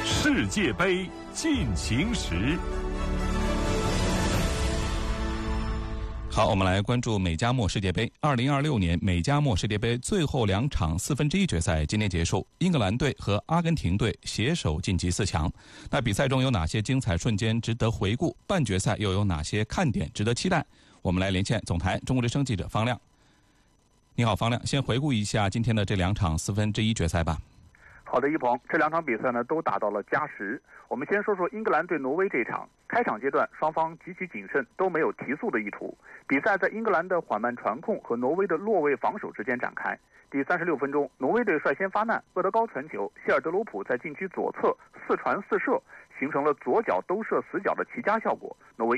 世界杯进行时。好，我们来关注美加墨世界杯。2026年美加墨世界杯最后2场1/4决赛今天结束，英格兰队和阿根廷队携手晋级4强。那比赛中有哪些精彩瞬间值得回顾？半决赛又有哪些看点值得期待？我们来连线总台中国之声记者方亮。你好，方亮，先回顾一下今天的这2场1/4决赛吧。 好的，一鹏，这2场比赛呢都打到了加时。我们先说说英格兰对挪威这场。开场阶段，双方极其谨慎，都没有提速的意图。比赛在英格兰的缓慢传控和挪威的落位防守之间展开。第36分钟，挪威队率先发难，厄德高传球，希尔德罗普在禁区左侧4传4射，形成了左脚兜射死角的齐家效果。挪威